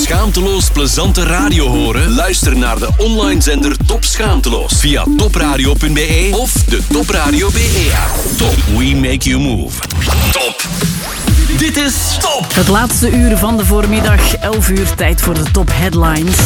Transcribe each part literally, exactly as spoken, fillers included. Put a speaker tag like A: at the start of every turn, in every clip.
A: schaamteloos plezante radio horen? Luister naar de online zender Top Schaamteloos via topradio punt be of de Top Radio B E-app. Top, we make you move. Top. Dit is Top.
B: Het laatste uur van de voormiddag, elf uur, tijd voor de Top Headlines.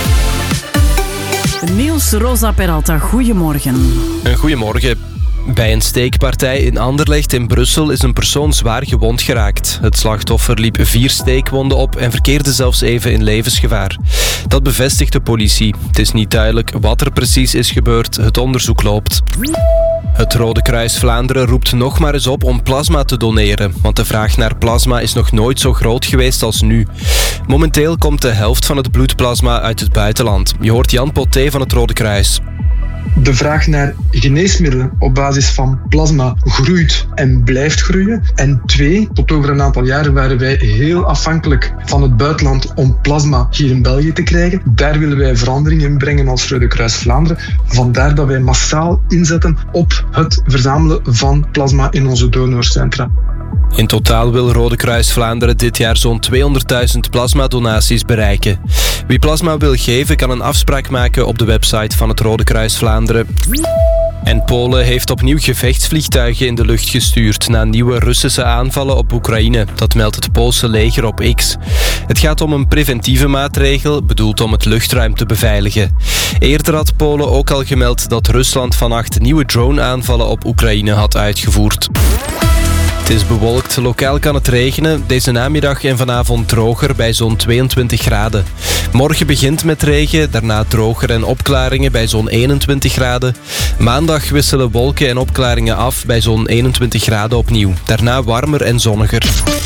B: Niels Rosa Peralta, goedemorgen.
C: Een goedemorgen. Bij een steekpartij in Anderlecht in Brussel is een persoon zwaar gewond geraakt. Het slachtoffer liep vier steekwonden op en verkeerde zelfs even in levensgevaar. Dat bevestigt de politie. Het is niet duidelijk wat er precies is gebeurd. Het onderzoek loopt. Het Rode Kruis Vlaanderen roept nog maar eens op om plasma te doneren, want de vraag naar plasma is nog nooit zo groot geweest als nu. Momenteel komt de helft van het bloedplasma uit het buitenland. Je hoort Jan Poté van het Rode Kruis.
D: De vraag naar geneesmiddelen op basis van plasma groeit en blijft groeien. En twee, tot over een aantal jaren waren wij heel afhankelijk van het buitenland om plasma hier in België te krijgen. Daar willen wij verandering in brengen als Rode Kruis Vlaanderen. Vandaar dat wij massaal inzetten op het verzamelen van plasma in onze donorcentra.
C: In totaal wil Rode Kruis Vlaanderen dit jaar zo'n tweehonderdduizend plasmadonaties bereiken. Wie plasma wil geven kan een afspraak maken op de website van het Rode Kruis Vlaanderen. En Polen heeft opnieuw gevechtsvliegtuigen in de lucht gestuurd na nieuwe Russische aanvallen op Oekraïne. Dat meldt het Poolse leger op X. Het gaat om een preventieve maatregel, bedoeld om het luchtruim te beveiligen. Eerder had Polen ook al gemeld dat Rusland vannacht nieuwe drone-aanvallen op Oekraïne had uitgevoerd. Het is bewolkt, lokaal kan het regenen. Deze namiddag en vanavond droger bij zo'n tweeëntwintig graden. Morgen begint met regen, daarna droger en opklaringen bij zo'n eenentwintig graden. Maandag wisselen wolken en opklaringen af bij zo'n eenentwintig graden opnieuw. Daarna warmer en zonniger.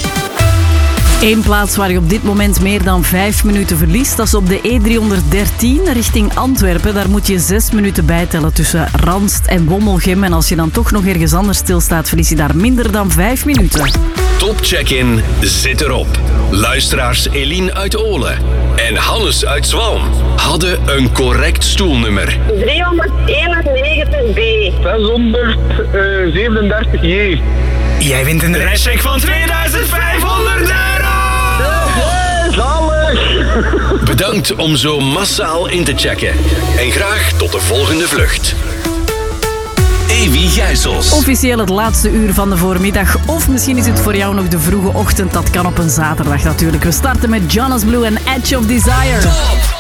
B: Eén plaats waar je op dit moment meer dan vijf minuten verliest, dat is op de E driehonderddertien richting Antwerpen. Daar moet je zes minuten bijtellen tussen Ranst en Wommelgem. En als je dan toch nog ergens anders stilstaat, verlies je daar minder dan vijf minuten.
A: Top Check-in zit erop. Luisteraars Eline uit Olen en Hannes uit Zwalm hadden een correct stoelnummer.
E: driehonderdeenennegentig B.
F: zeshonderdzevenendertig J.
G: Jij wint een reischeck van tweeduizend vijfhonderd euro!
F: Zalig!
A: Bedankt om zo massaal in te checken. En graag tot de volgende vlucht. Evi Gijsels.
B: Officieel het laatste uur van de voormiddag. Of misschien is het voor jou nog de vroege ochtend. Dat kan op een zaterdag natuurlijk. We starten met Jonas Blue en Edge of Desire.
A: Top!